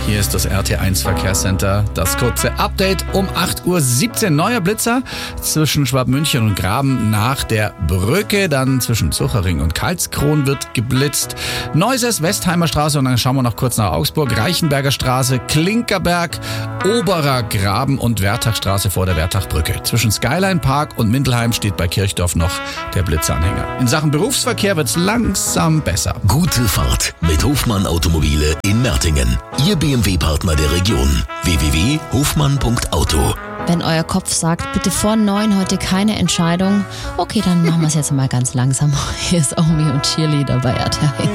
Hier ist das RT1 Verkehrscenter. Das kurze Update um 8.17 Uhr. Neuer Blitzer zwischen Schwabmünchen und Graben nach der Brücke. Dann zwischen Zuchering und Karlskron wird geblitzt. Neuses, Westheimer Straße und dann schauen wir noch kurz nach Augsburg. Reichenberger Straße, Klinkerberg, Oberer Graben und Wertachstraße vor der Wertachbrücke. Zwischen Skyline Park und Mindelheim steht bei Kirchdorf noch der Blitzanhänger. In Sachen Berufsverkehr wird's langsam besser. Gute Fahrt mit Hofmann Automobile in Mertingen. Ihr BMW-Partner der Region. www.hofmann.auto. Wenn euer Kopf sagt, bitte vor 9 heute keine Entscheidung, okay, dann machen wir es jetzt mal ganz langsam. Hier ist Omi und Cheerleader bei RT1.